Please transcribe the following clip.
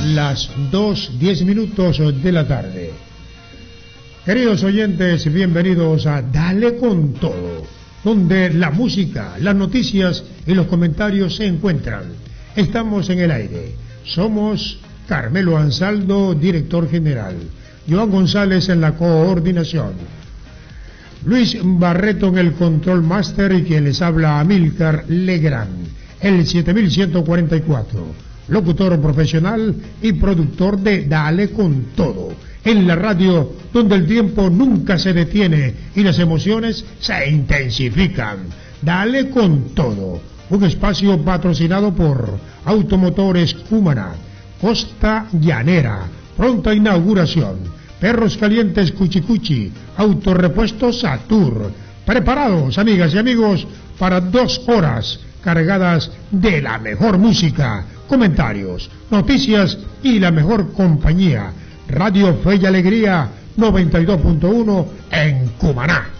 las 2:10 de la tarde. Queridos oyentes, bienvenidos a Dale con Todo, donde la música, las noticias y los comentarios se encuentran. Estamos en el aire. Somos Carmelo Ansaldo, director general, Joan González en la coordinación, Luis Barreto en el control master y quien les habla, Amílcar Legrand, el 7144, locutor profesional y productor de Dale con Todo, en la radio donde el tiempo nunca se detiene y las emociones se intensifican. Dale con Todo, un espacio patrocinado por Automotores Cumaná, Costa Llanera, pronta inauguración, Perros Calientes Cuchicuchi, Autorepuestos Satur. Preparados, amigas y amigos, para 2 horas cargadas de la mejor música, comentarios, noticias y la mejor compañía. Radio Fe y Alegría 92.1 en Cumaná.